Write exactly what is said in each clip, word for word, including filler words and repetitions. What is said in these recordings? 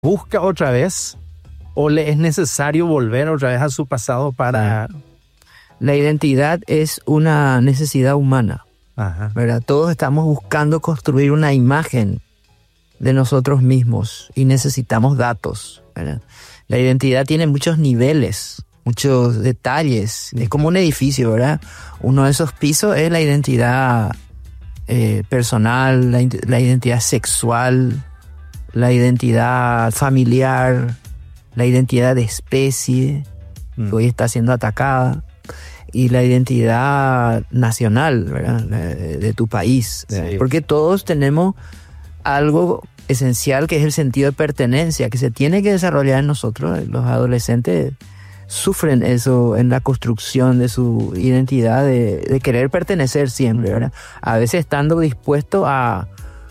busca otra vez o le es necesario volver otra vez a su pasado para... La identidad es una necesidad humana, Ajá. ¿verdad? Todos estamos buscando construir una imagen de nosotros mismos y necesitamos datos, ¿verdad? La identidad tiene muchos niveles, muchos detalles. Es como un edificio, ¿verdad? Uno de esos pisos es la identidad eh, personal, la, la identidad sexual, la identidad familiar, la identidad de especie, mm. que hoy está siendo atacada, y la identidad nacional, ¿verdad? De, de tu país. Sí. Porque todos tenemos algo esencial que es el sentido de pertenencia, que se tiene que desarrollar en nosotros. Los adolescentes sufren eso en la construcción de su identidad, de, de querer pertenecer siempre, ¿verdad? A veces estando dispuestos a,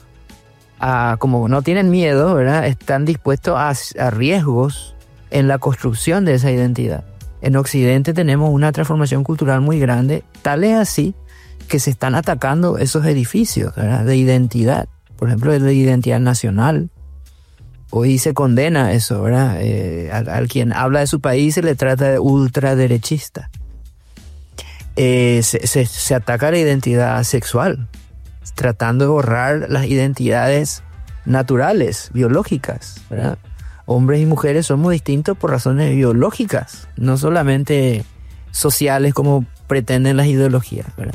a, como no tienen miedo, ¿verdad? Están dispuestos a, a riesgos en la construcción de esa identidad. En Occidente tenemos una transformación cultural muy grande, tal es así que se están atacando esos edificios, ¿verdad? De identidad. Por ejemplo, de identidad nacional. Hoy se condena eso, ¿verdad? Eh, al, al quien habla de su país se le trata de ultraderechista. Eh, se, se, se ataca la identidad sexual, tratando de borrar las identidades naturales, biológicas, ¿verdad? Hombres y mujeres somos distintos por razones biológicas, no solamente sociales como pretenden las ideologías, ¿verdad?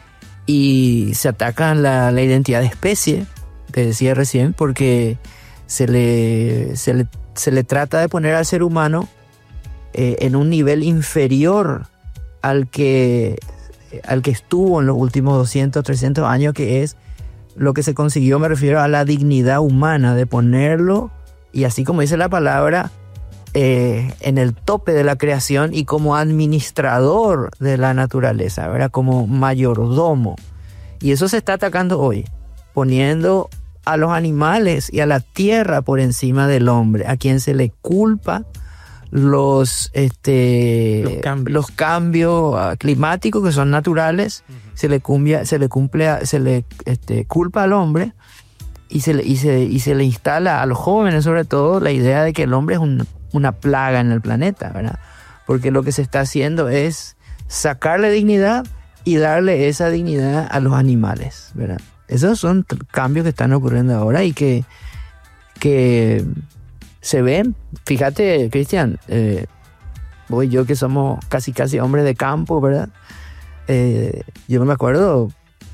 Y se ataca la, la identidad de especie, te decía recién, porque se le, se le, se le trata de poner al ser humano eh, en un nivel inferior al que, al que estuvo en los últimos doscientos, trescientos años, que es lo que se consiguió, me refiero a la dignidad humana, de ponerlo, y así como dice la palabra, eh, en el tope de la creación y como administrador de la naturaleza, ¿verdad? Como mayordomo. Y eso se está atacando hoy, poniendo a los animales y a la tierra por encima del hombre, a quien se le culpa los, este, los cambios, los cambios climáticos que son naturales, uh-huh. se le cumbia, se le cumple, se le este, culpa al hombre. Y se, y, se, y se le instala a los jóvenes, sobre todo, la idea de que el hombre es un, una plaga en el planeta, ¿verdad? Porque lo que se está haciendo es sacarle dignidad y darle esa dignidad a los animales, ¿verdad? Esos son t- cambios que están ocurriendo ahora y que, que se ven. Fíjate, Cristian, eh, vos y yo que somos casi casi hombres de campo, ¿verdad? Eh, yo me acuerdo...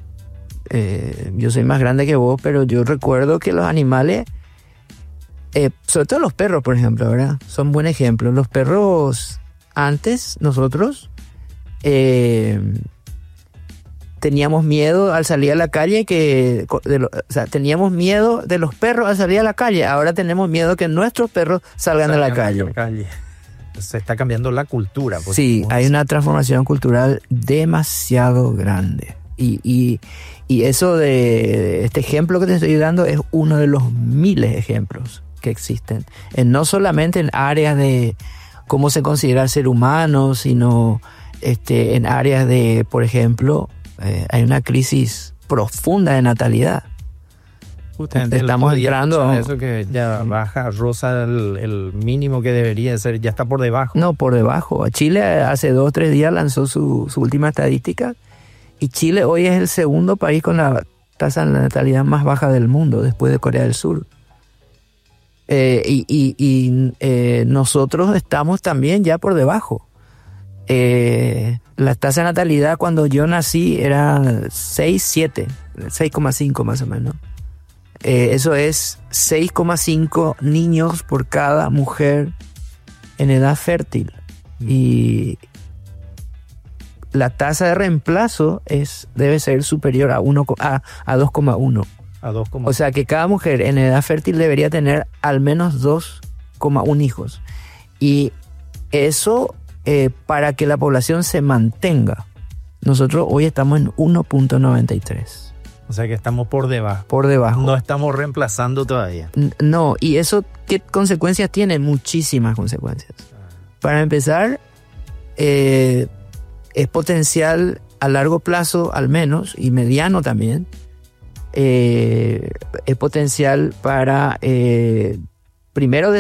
Eh, yo soy más grande que vos, pero yo recuerdo que los animales, eh, sobre todo los perros, por ejemplo, ¿verdad? Son buen ejemplo. Los perros, antes, nosotros, eh, teníamos miedo al salir a la calle, que, de lo, o sea, teníamos miedo de los perros al salir a la calle. Ahora tenemos miedo que nuestros perros salgan, salgan a la calle. A la calle. Se está cambiando la cultura. Pues, sí, hay una transformación cultural demasiado grande. Y, y, y eso de este ejemplo que te estoy dando es uno de los miles de ejemplos que existen. En, no solamente en áreas de cómo se considera el ser humano, sino este, en áreas de, por ejemplo, eh, hay una crisis profunda de natalidad. Justamente estamos entrando a eso que ya baja, rosa el, el mínimo que debería ser, ya está por debajo. No, por debajo. Chile hace dos o tres días lanzó su, su última estadística. Y Chile hoy es el segundo país con la tasa de natalidad más baja del mundo, después de Corea del Sur. Eh, y y, y eh, nosotros estamos también ya por debajo. Eh, la tasa de natalidad cuando yo nací era seis, siete, seis coma cinco más o menos. Eh, eso es seis coma cinco niños por cada mujer en edad fértil. Y la tasa de reemplazo es, debe ser superior a, uno, a, a dos coma uno. A dos coma uno. O sea que cada mujer en edad fértil debería tener al menos dos coma uno hijos. Y eso eh, para que la población se mantenga. Nosotros hoy estamos en uno punto noventa y tres. O sea que estamos por debajo. Por debajo. No estamos reemplazando todavía. N- no, y eso, ¿qué consecuencias tiene? Muchísimas consecuencias. Para empezar, eh, es potencial a largo plazo al menos, y mediano también, eh, es potencial para eh, primero